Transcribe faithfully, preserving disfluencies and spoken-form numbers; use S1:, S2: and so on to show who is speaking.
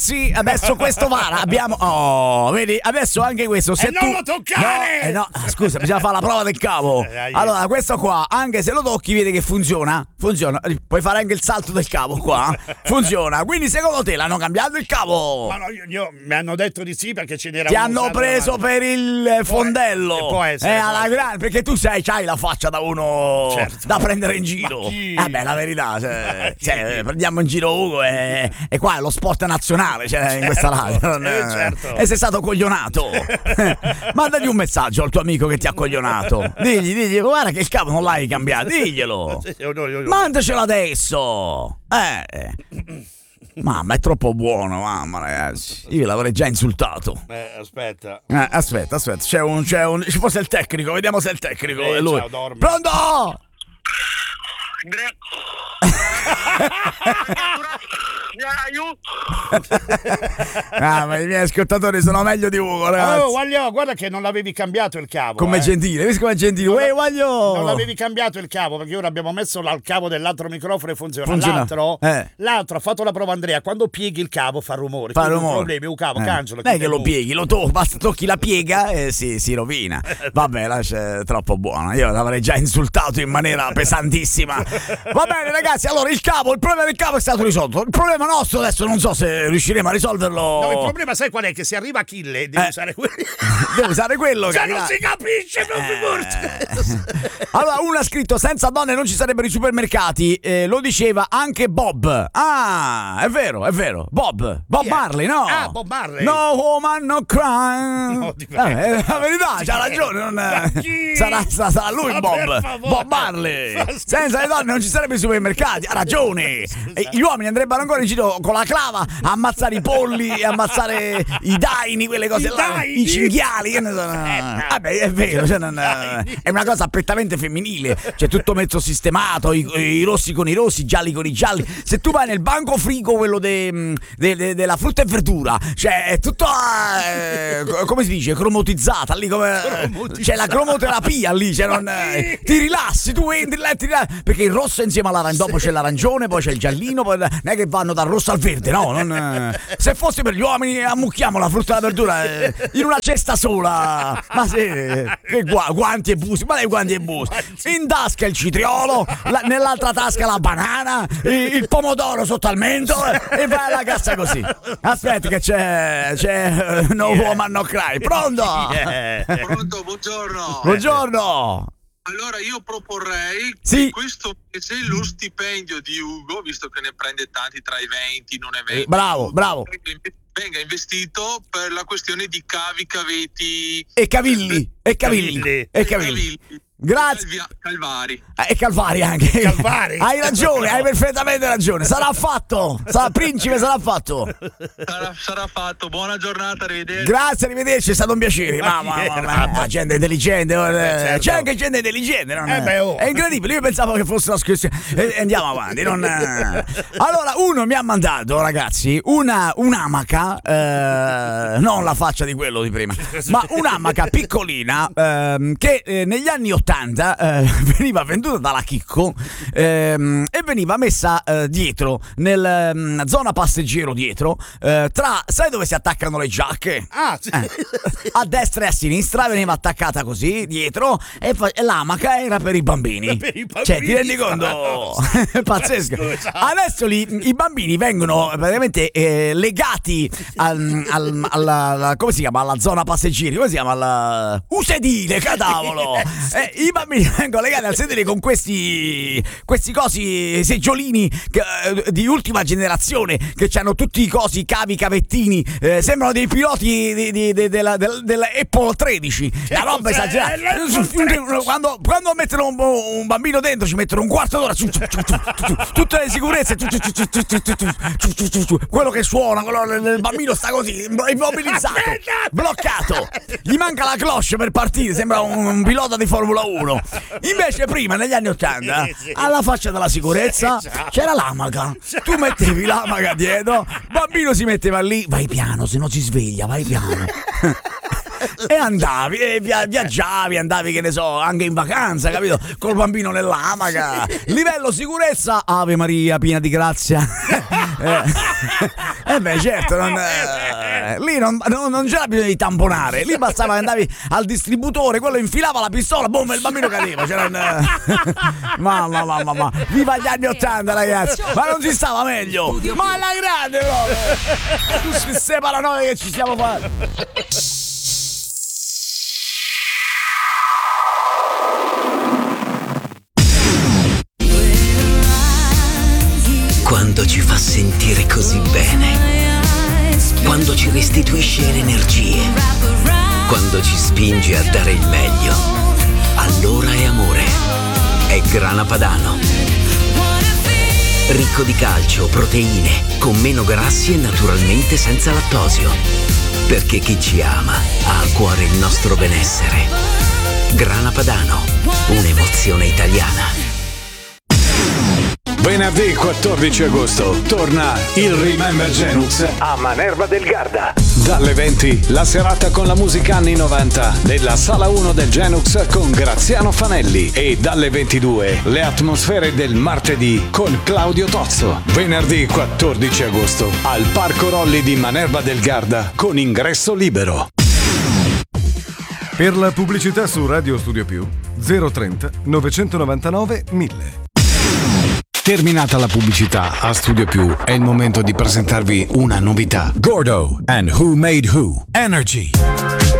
S1: Sì, adesso questo va, abbiamo, oh, vedi, adesso anche questo, se
S2: e
S1: tu
S2: non lo toccare!
S1: No, eh no, scusa, bisogna fare la prova del cavo. Allora, questo qua, anche se lo tocchi, vedi che funziona, funziona, puoi fare anche il salto del cavo qua, funziona, quindi secondo te l'hanno cambiato il cavo?
S2: Ma no, io, io mi hanno detto di sì perché ce n'era
S1: Ti
S2: uno
S1: hanno
S2: usato
S1: preso
S2: davanti.
S1: per il fondello.
S2: Può, può essere,
S1: eh,
S2: può
S1: alla
S2: essere.
S1: grande, perché tu sai, c'hai la faccia da uno
S2: Certo.
S1: da prendere in giro.
S2: Ma chi?
S1: Eh beh, la verità, cioè,
S2: chi?
S1: cioè, prendiamo in giro Ugo e, e qua è lo sport nazionale, cioè, in questa radio. Non,
S2: eh, certo.
S1: E sei stato coglionato. Mandagli un messaggio al tuo amico che ti ha coglionato. Digli, digli, guarda che il capo non l'hai cambiato, diglielo. Mandacelo adesso. Eh. Mamma, è troppo buono, mamma, ragazzi. Io l'avrei già insultato.
S2: Eh, aspetta.
S1: Eh, aspetta, aspetta, c'è un, c'è un. Ci fosse il tecnico, vediamo se è il tecnico.
S2: Eh,
S1: è lui.
S2: ciao, dormi.
S1: Pronto? Ah, ma i miei ascoltatori sono meglio di Ugo, ragazzi.
S2: Oh, Guaglio, guarda che non l'avevi cambiato il cavo.
S1: Come
S2: eh.
S1: gentile, visto come gentile.
S2: Non
S1: Uè,
S2: la-
S1: Guaglio!
S2: Non l'avevi cambiato il cavo perché ora abbiamo messo il cavo dell'altro microfono e funziona.
S1: Funziona.
S2: L'altro,
S1: Eh.
S2: l'altro ha fatto la prova Andrea. Quando pieghi il cavo fa rumore.
S1: Fa
S2: Quindi
S1: rumore.
S2: un problema, un cavo,
S1: Eh.
S2: cangiolo.
S1: Non è che lo pieghi, lo to- basta tocchi la piega e si, si rovina. Vabbè, lascia, è troppo buono. Io l'avrei già insultato in maniera pesantissima. Va bene, ragazzi. Allora, il cavo, il problema del cavo è stato risolto. Il problema nostro adesso non so se riusciremo a risolverlo.
S2: No, il problema sai qual è? Che se arriva Achille devi
S1: Eh.
S2: usare quello.
S1: Devo usare quello.
S2: Se
S1: che
S2: non
S1: arriva-
S2: si capisce, non si
S1: Eh. Allora, uno ha scritto: senza donne non ci sarebbero i supermercati. Eh, lo diceva anche Bob. Ah, è vero, è vero. Bob, Bob
S2: Chi è?
S1: Marley, no?
S2: Ah, Bob Marley.
S1: No woman, no crime.
S2: No, ti
S1: Vabbè,
S2: prego.
S1: è la verità, c'ha ragione. Non
S2: Ma chi?
S1: sarà, sarà, sarà lui
S2: Ma
S1: Bob.
S2: per favore.
S1: Bob Marley.
S2: Ma-
S1: Senza le donne non ci sarebbero i supermercati. Ha ragione. E gli uomini andrebbero ancora in giro con la clava a ammazzare i polli, a ammazzare i daini, quelle cose
S2: I
S1: là,
S2: daini?
S1: i cinghiali. Che ne so. Vabbè, è vero, cioè non- è una cosa prettamente femminile. C'è tutto mezzo sistemato, i, i rossi con i rossi, i gialli con i gialli. Se tu vai nel banco frigo, quello de, de- de- della frutta e verdura, cioè è tutto eh, come si dice, cromotizzata lì, come c'è la cromoterapia lì, cioè non, eh, ti rilassi, tu entri là e ti rilassi, perché il rosso è insieme all'arancione, dopo c'è l'arancione, poi c'è il giallino, poi non è che vanno dal rosso al verde, no, non, eh. Se fosse per gli uomini ammucchiamo la frutta e la verdura eh, in una cesta sola. Ma se che gua- guanti e busi, ma dai guanti e busi, in tasca il citriolo, la- nell'altra tasca la banana, il, il pomodoro sotto al mento eh, e vai alla cassa così. Aspetta che c'è c'è eh, no woman no cry. Pronto?
S3: Pronto, buongiorno.
S1: Buongiorno.
S3: Allora io proporrei
S1: Sì.
S3: che questo mese lo stipendio di Ugo, visto che ne prende tanti tra i venti, non è venti,
S1: Bravo, bravo.
S3: venga investito per la questione di cavi, caveti
S1: E cavilli, e cavilli,
S2: Cavilli.
S1: e cavilli. Grazie.
S3: Calvia- Calvari.
S1: Eh, E Calvari anche.
S2: Calvari.
S1: Hai ragione, hai perfettamente ragione. Sarà fatto. Sarà principe, sarà fatto.
S3: Sarà, sarà fatto. Buona giornata, arrivederci.
S1: Grazie, arrivederci, è stato un piacere.
S2: Ma
S1: Mamma,
S2: chi
S1: mamma,
S2: era?
S1: la gente intelligente. eh,
S2: certo.
S1: C'è anche gente intelligente. Non
S2: Eh beh, oh.
S1: È incredibile. Io pensavo che fosse una scherzo. E andiamo avanti. Non... Allora, uno mi ha mandato, ragazzi, una un'amaca. Eh, non la faccia di quello di prima, ma un'amaca piccolina ehm, che eh, negli anni ottanta eh, veniva venduta dalla Chicco ehm, e veniva messa eh, dietro, nella mm, zona passeggero dietro, eh, tra, sai dove si attaccano le giacche?
S2: Ah, sì.
S1: Eh, a destra e a sinistra veniva attaccata così dietro e, fa- e l'amaca era per i bambini.
S2: Per i bambini.
S1: Cioè, ti rendi conto? Pazzesco.
S2: Scusa.
S1: Adesso li, i bambini vengono praticamente eh, legati al, al- alla, alla- come si chiama? Alla zona passeggeri, come si chiama? Alla un sedile, cadavolo. Eh, I bambini vengono legati al sedile con questi questi cosi seggiolini che, eh, di ultima generazione, che hanno tutti i cosi, cavi, cavettini, eh, sembrano dei piloti di, di, di- della, del, della Apple tredici. La roba
S2: cos'è
S1: esagerata.
S2: l'Apple tredici?
S1: Quando, quando mettono un, un bambino dentro ci mettono un quarto d'ora, su- su- su- su- su- tutte le sicurezze, su- su- su- su- su- su- su- su- su- su- quello che suona, quello, il bambino sta così immobilizzato, bloccato, gli manca la cloche per partire, sembra un, un pilota di Formula uno. Invece prima, negli anni ottanta, alla faccia della sicurezza c'era l'amaca, tu mettevi l'amaca dietro, bambino si metteva lì, vai piano se non si sveglia, vai piano. E andavi, e via- viaggiavi, andavi, che ne so, anche in vacanza, capito? Col bambino nell'amaca. Livello sicurezza, Ave Maria, piena di grazia. Eh, eh beh, certo, non, eh, lì non, non, non c'era bisogno di tamponare, lì bastava che andavi al distributore, quello infilava la pistola, boom, e il bambino cadeva. C'era un... mamma, mamma, mamma, viva gli anni ottanta, ragazzi, ma non si stava meglio, ma alla grande proprio, queste paranoie che ci siamo fatti.
S4: Quando ci fa sentire così bene, quando ci restituisce le energie, quando ci spinge a dare il meglio, allora è amore, è Grana Padano. Ricco di calcio, proteine, con meno grassi e naturalmente senza lattosio. Perché chi ci ama ha a cuore il nostro benessere. Grana Padano, un'emozione italiana.
S5: Venerdì quattordici agosto torna il Remember Genux a Manerba del Garda. Dalle venti la serata con la musica anni novanta nella sala uno del Genux con Graziano Fanelli e dalle ventidue le atmosfere del martedì con Claudio Tozzo. Venerdì quattordici agosto al Parco Rolli di Manerba del Garda con ingresso libero.
S6: Per la pubblicità su Radio Studio Più zero trenta novecentonovantanove mille.
S5: Terminata la pubblicità a Studio Più, è il momento di presentarvi una novità. Gordo and Who Made Who Energy.